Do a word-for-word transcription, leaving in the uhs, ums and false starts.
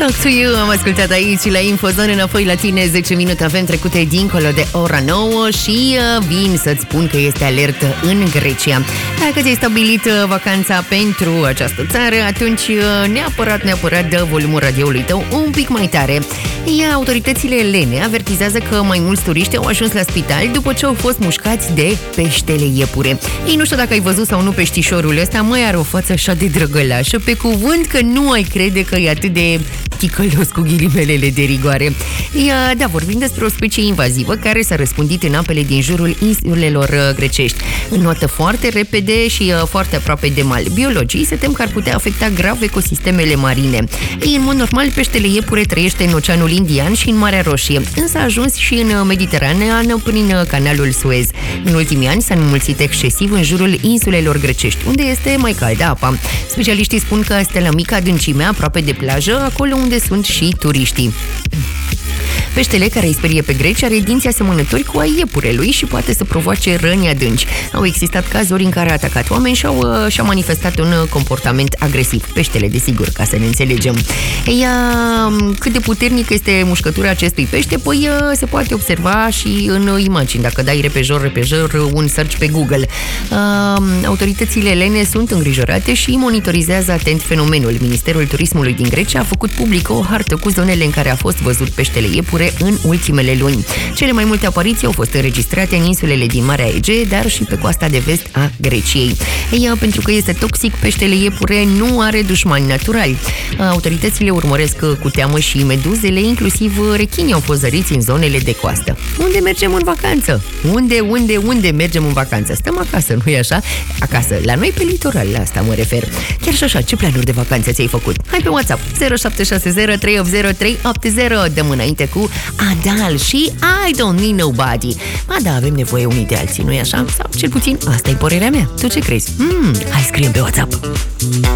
Talk to You, am ascultat aici la Infozone. Înapoi la tine, zece minute avem trecute dincolo de ora nouă și uh, vin să-ți spun că este alertă în Grecia. Dacă ți-ai stabilit uh, vacanța pentru această țară, atunci uh, neapărat, neapărat dă volumul radioului tău un pic mai tare. Iar autoritățile elene avertizează că mai mulți turiști au ajuns la spital după ce au fost mușcați de peștele iepure. Ei, nu știu dacă ai văzut sau nu peștișorul ăsta, mai are o față așa de drăgălașă, pe cuvânt că nu ai crede că e atât de ticălos cu ghilimelele de rigoare. Ia, da, vorbim despre o specie invazivă care s-a răspândit în apele din jurul insulelor grecești. Înnoată foarte repede și uh, foarte aproape de mal. Biologii se tem că ar putea afecta grav ecosistemele marine. Ei, în mod normal, peștele iepure trăiește în Oceanul Indian și în Marea Roșie, însă a ajuns și în Mediteraneană prin canalul Suez. În ultimii ani s-a înmulțit excesiv în jurul insulelor grecești, unde este mai caldă apa. Specialiștii spun că este la mică adâncime, aproape de plajă, acolo unde sunt și turiștii. Peștele, care îi sperie pe greci, are dinți asemănători cu ai iepurelui și poate să provoace răni adânci. Au existat cazuri în care a atacat oameni și au, și-a manifestat un comportament agresiv. Peștele, desigur, ca să ne înțelegem. Ea, cât de puternic este mușcătura acestui pește, păi se poate observa și în imagini. Dacă dai repejor, repejor, un search pe Google. Autoritățile elene sunt îngrijorate și monitorizează atent fenomenul. Ministerul Turismului din Grecia a făcut publică o hartă cu zonele în care a fost văzut peștele iepure în ultimele luni. Cele mai multe apariții au fost înregistrate în insulele din Marea Egee, dar și pe coasta de vest a Greciei. Ea, pentru că este toxic, peștele iepure nu are dușmani naturali. Autoritățile urmăresc cu teamă și meduzele, inclusiv rechinii au fost zăriți în zonele de coastă. Unde mergem în vacanță? Unde, unde, unde mergem în vacanță? Stăm acasă, nu-i așa? Acasă, la noi pe litoral, la asta mă refer. Chiar și așa, ce planuri de vacanță ți-ai făcut? Hai pe WhatsApp zero șapte șase zero trei opt zero trei opt zero. Dăm înainte cu Adal și I Don't Need Nobody. Ba da, avem nevoie unii de alții, nu-i așa? Sau cel puțin asta e părerea mea. Tu ce crezi? Hmm, hai, scriem pe WhatsApp.